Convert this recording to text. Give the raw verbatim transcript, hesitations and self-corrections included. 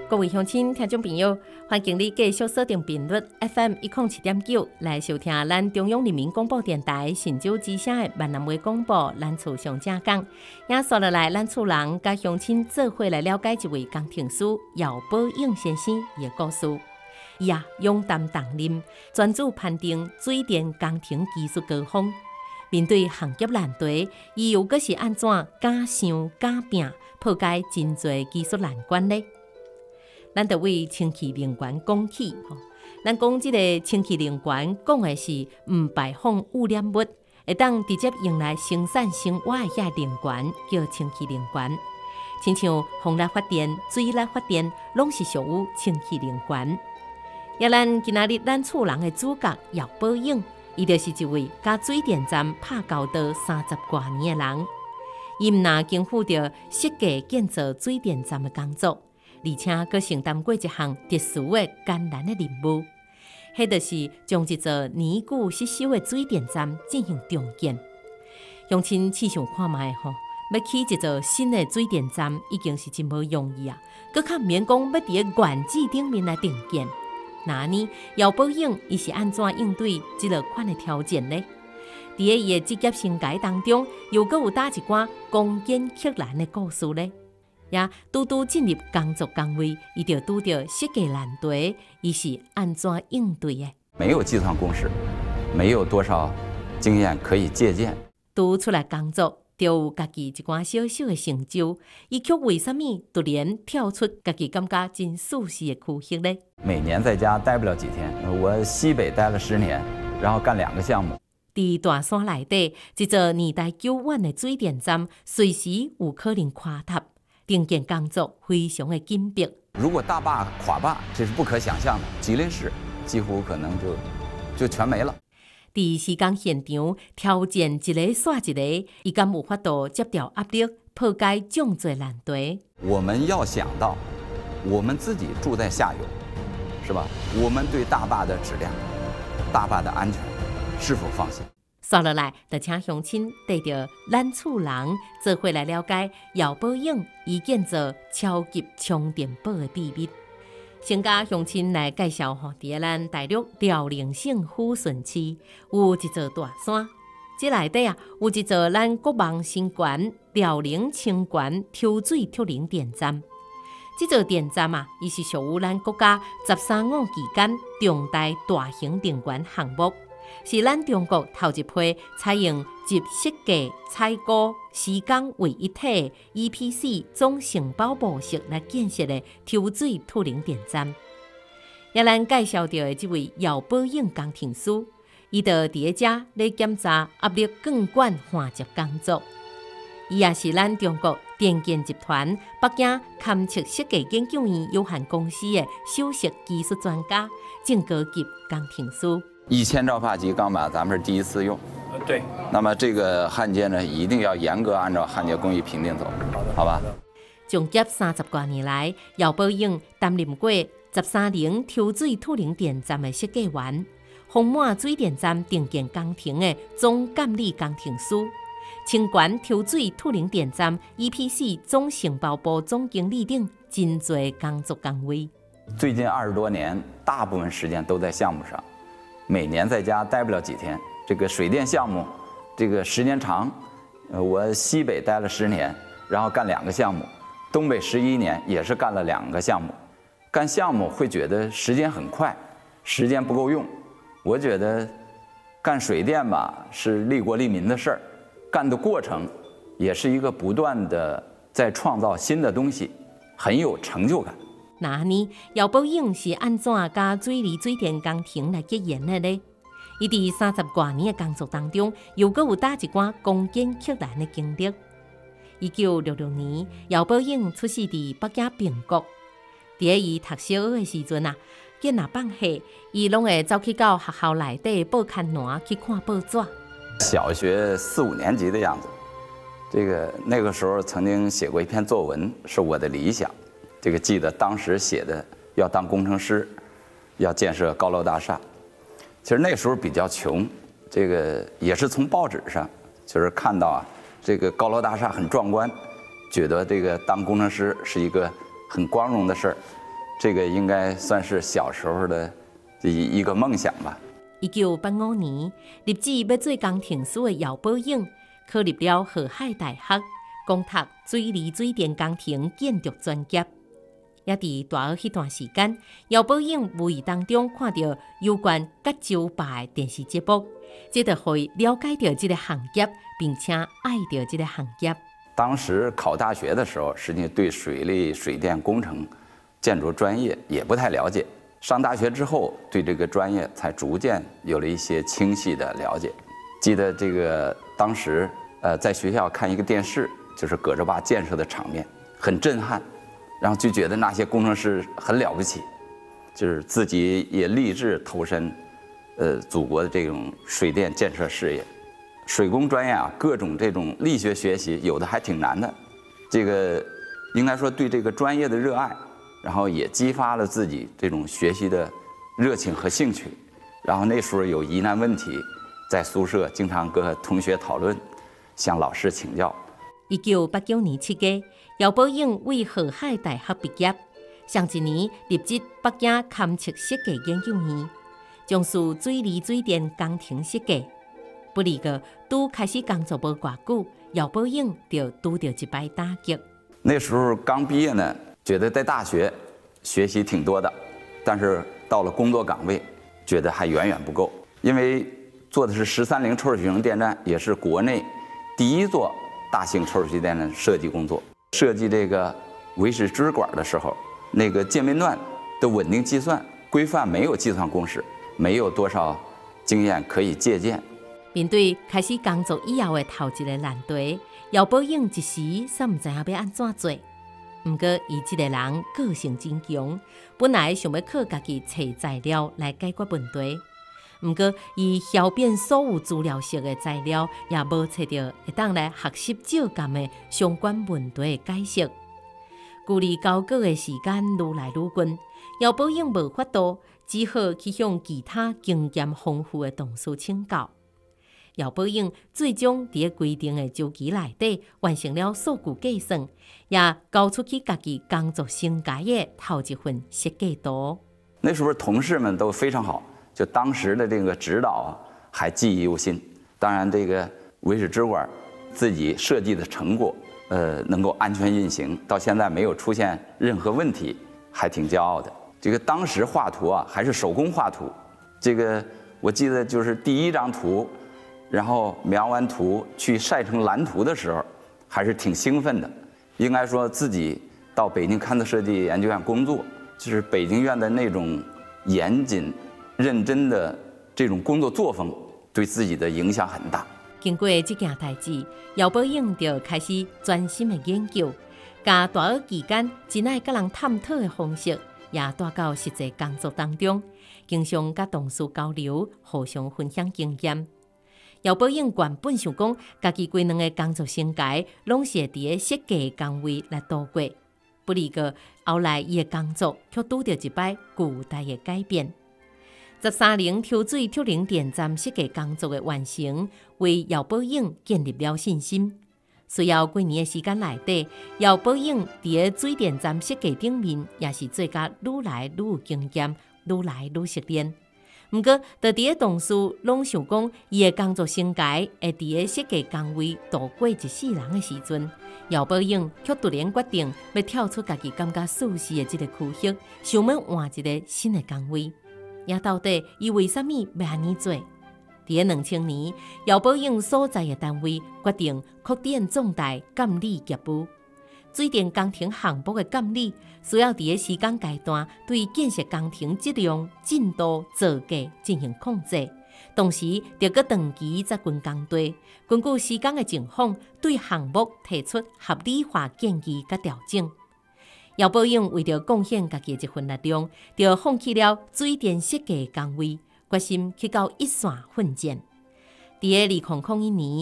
各位乡亲、听众朋友，欢迎你继续锁定频率 F M 一零七点九来收听咱中央人民广播电台神州之声的闽南话广播。咱厝上正讲，也刷落来，咱厝人甲乡亲做伙来了解一位工程师姚宝永先生的故事。伊啊，勇担重任，专注判定水电工程技术高峰。面对行业难题，伊又阁是安怎敢想敢拼，破解真侪技术难关呢？咱就为氢气能源讲起，吼，咱讲即个氢气能源，讲的是唔排放污染物，会当直接用来生产生活的遐能源，叫氢气能源。亲像风力发电、水力发电，拢是属于氢气能源。也咱今仔日咱厝人的主角姚宝永，伊就是一位甲水电站拍交道三十多年的人。伊毋但肩负着设计建造水电站的工作，而且佫承担过一项特殊的艰难的任务，迄就是将一座年久失修的水电站进行重建。乡亲试想看卖吼，要起一座新的水电站已经是真无容易啊，佫较免讲要伫个原址顶面来重建。那呢，姚宝永伊是安怎应对即落款的挑战呢？伫个伊的职业生涯当中，又佫有打一寡攻坚克难的故事呢？也拄拄进入工作岗位，伊就拄到设计难题，伊是安怎应对的？ 没有计算公式，没有多少经验可以借鉴。 拄出来工作，就有家己一寡小小的成就，伊却为什么突然跳出家己感觉真舒适的区域呢？ 每年在家待不了几天，我西北待了十年，然后干两个项目。 伫大山内底，一座年代久远的水电站，随时有可能垮塌。重建工作非常的紧迫。 如果大坝垮坝，这是不可想象的。吉林市几乎可能就就全没了。 伫施工现场挑战一个煞一个，伊敢有法度接调压力，破解种种难题。 我们要想到，我们自己住在下游，是吧？我们对大坝的质量、大坝的安全是否放心？ 刷落来，就请乡亲带着咱厝人做伙来了解姚宝永伊建造超级充电宝的秘密。先甲乡亲来介绍吼，伫个咱大陆辽宁省抚顺市有一座大山，这内底啊有一座咱国梦新馆辽宁清泉抽水脱能电站。这座电站啊，伊是属于咱国家“十三五”期间重大大型能源项目。是咱中国头一批采用集设计、采购、施工为一体的 E P C 总承包模式来建设的抽水脱能电站。也咱介绍到的这位姚宝永工程师，伊就伫个遮咧检查压力管管环节工作。伊也是咱中国电建集团北京勘测设计研究院有限公司的首席技术专家、正高级工程师。 一千兆帕级钢板，咱们是第一次用。 呃，对。 那么这个焊接呢，一定要严格按照焊接工艺评定走，好吧？ 从业三十多年来，姚宝永担任过十三零抽水脱能电站的设计员，丰满水电站重建工程的总监理工程师，清泉抽水脱能电站 E P C 总承包部总经理等，真侪工作岗位。 最近二十多年，大部分时间都在项目上。每年在家待不了几天，这个水电项目，这个时间长，呃，我西北待了十年，然后干两个项目，东北十一年也是干了两个项目。干项目会觉得时间很快，时间不够用。我觉得干水电吧是利国利民的事儿，干的过程也是一个不断的在创造新的东西，很有成就感。 那呢，姚宝永是安怎甲水利水电工程来结缘的呢？伊伫三十多年的工作当中，又阁有打一寡攻坚克难的经历。一九六六年，姚宝永出世伫北京平谷。伫个伊读小学的时阵啊，囡仔放学，伊拢会走去到学校内底报刊栏去看报纸。 小学四五年级的样子，这个那个时候曾经写过一篇作文，是我的理想。这个记得当时写的要当工程师，要建设高楼大厦。其实那时候比较穷，这个也是从报纸上就是看到啊，这个高楼大厦很壮观，觉得这个当工程师是一个很光荣的事儿， 这个应该算是小时候的一一个梦想吧。 一九八五年，立志要做工程师的姚宝永，考入了河海大学，攻读水利水电工程建筑专业。也伫大学迄段时间，姚宝永无意当中看到有关甲州坝的电视节目，这就互伊了解到这个行业，并且爱到这个行业。 当时考大学的时候，实际对水利、水电工程、建筑专业也不太了解。上大学之后，对这个专业才逐渐有了一些清晰的了解。记得这个当时，呃，在学校看一个电视，就是葛洲坝建设的场面，很震撼。然后就觉得那些工程师很了不起，就是自己也立志投身，呃，祖国的这种水电建设事业。水工专业啊，各种这种力学学习，有的还挺难的。这个应该说对这个专业的热爱，然后也激发了自己这种学习的热情和兴趣。然后那时候有疑难问题，在宿舍经常跟同学讨论，向老师请教。 一九八九年七月，姚宝永为河海大学毕业，上一年入职北京勘测设计研究院，从事水利水电工程设计。不哩个，拄开始工作无偌久，姚宝永就拄到一摆打击。 那时候刚毕业呢，觉得在大学学习挺多的，但是到了工作岗位，觉得还远远不够，因为做的是十三陵抽水型电站，也是国内第一座大型抽水电站设计工作。设计这个维水支管的时候，那个渐变段的稳定计算规范没有计算公式，没有多少经验可以借鉴。 面对开始工作以后的头一个难题，姚宝永一时煞唔知影要安怎做。不过，伊这个人个性真强，本来想要靠家己找材料来解决问题。不过，伊晓遍所有资料式的材料，也无找到会当来学习照监的相关问题的解释。距离交稿的时间愈来愈近，姚宝永无法度，只好去向其他经验丰富的同事请教。姚宝永最终伫规定的周期内底完成了数据计算，也交出去家己工作生涯的头一份设计图。 那时候同事们都非常好，就当时的这个指导啊，还记忆犹新。当然，这个维水支管自己设计的成果，呃，能够安全运行，到现在没有出现任何问题，还挺骄傲的。这个当时画图啊，还是手工画图。这个我记得就是第一张图，然后描完图去晒成蓝图的时候，还是挺兴奋的。应该说自己到北京勘测设计研究院工作，就是北京院的那种严谨、认真的这种工作作风，对自己的影响很大。 经过这件代志，姚宝永就开始专心的研究，把大学期间真爱甲人探讨的方式，也带到实际工作当中，经常甲同事交流，互相分享经验。姚宝永原本想讲，家己规两个工作生涯，拢是伫个设计岗位来度过。不哩个后来伊的工作却拄到一摆巨大的改变。十三陵抽水抽零电站设计工作的完成，为姚宝永建立了信心。随后几年的时间内底，姚宝永伫个水电站设计顶面，也是做甲愈来愈有经验，愈来愈熟练。不过，在伫个同事拢想讲，伊的工作生涯会伫个设计岗位度过一世人的时阵，姚宝永却突然决定要跳出家己感觉舒适的这个区域，想要换一个新的岗位。也到底伊为什么要安尼做？伫个两千年，姚宝永所在的单位决定扩展重大监理业务。水电工程项目的监理需要伫个时间阶段对建设工程质量、进度、造价进行控制，同时着搁长期在跟工队，根据时间的情况，对项目提出合理化建议甲调整。姚宝永为着贡献家己的一份力量，就放弃了水电设计的岗位，决心去到一线奋战。伫个二零零一年，